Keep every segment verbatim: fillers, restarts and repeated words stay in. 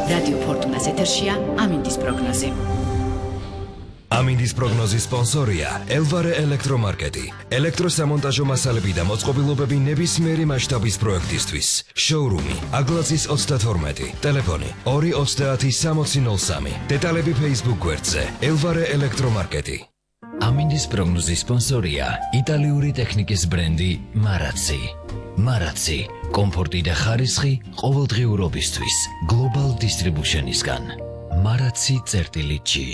რადიო ფორტუნას ეთერშია ამინდის პროგნოზი. ამინდის პროგნოზის სპონსორია ელვარე ელექტრომარკეტი. ელექტროსამონტაჟო მასალები და მოწყობილობები ნებისმიერი მასშტაბის პროექტისთვის. შოურუმი აგლაძის ოცდათორმეტი, ტელეფონი ორი ოცდაათი სამოცი ნოლ სამი. დეტალები Facebook გვერდზე ელვარე ელექტრომარკეტი. ამინდის პროგნოზის სპონსორია იტალიური ტექნიკის ბრენდი მარაცი. მარაცი, კომფორტი და ხარისხი ყოველდღიურობისთვის. Global Distribution-ისგან. მარაცი წერტილი ჯი.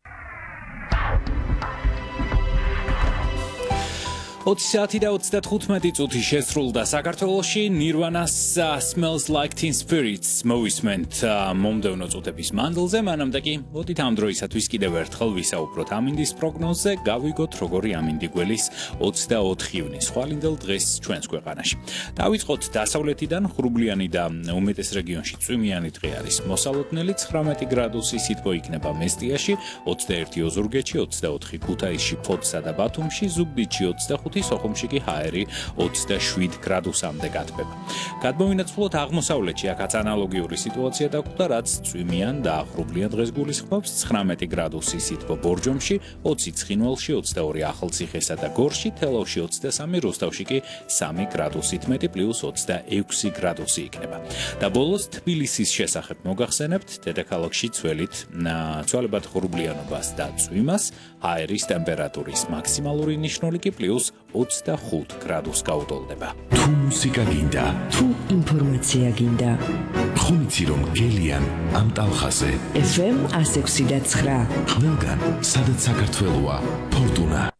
ოცი საათი და ოცდათხუთმეტი წუთი შესრულდა საქართველოში Nirvana's Smells Like Teen Spirits მოვისმენთ მომდევნო წუთების მანძილზე, მანამდე კი მოდით ამ დროისათვის კიდევ ერთხელ ვისაუბროთ ამინდის პროგნოზზე, გავიგოთ როგორი ამინდი გველის ოცდაოთხი ივნის ხვალინდელ დღეს ჩვენს ქვეყანაში. დავიწყოთ დასავლეთიდან, ღრუბლიანი და უმეტეს რეგიონში წვიმიანი დღე არის მოსალოდნელი, ცხრამეტი გრადუსი სითბო იქნება მესტიაში, ოცდაერთი ოზურგეთში, ოცდაოთხი ქუთაისში, ფოთსა და ბათუმში, ზუგდიდში ოცდახუთი სოხუმში კი ჰაერი ოცდაშვიდ გრადუსამდე გათბება. გადმოვინაცვლოთ აღმოსავლეთში, აქაც ანალოგიური სიტუაცია დაგვხვდა, რაც წვიმიან და ღრუბლიან დღეს გულისხმობს, ცხრამეტი გრადუსი სითბო ბორჯომში, ოცი ცხინვალში, ოცდაორი ახალციხესა და გორში, თელავში ოცდასამი, რუსთავში კი სამი გრადუსით მეტი პლუს ოცდაექვსი გრადუსი იქნება. და ბოლოს თბილისის შესახებ მოგახსენებთ, დედაქალაქში ცველით ცვალებად ღრუბლიანობას და წვიმას, ჰაერის ტემპერატურის მაქსიმალური ნიშნული კი პლუს ოცდახუთ გრადუს გაუტოლდება. თუ მუსიკა გინდა, თუ ინფორმაცია გინდა, ხომ იცი რომ გელიან ამ ტალხაზე ეფ ემ εκατო ექვსი და ცხრა ყველგან, სადაც საქართველოა, ფორტუნა.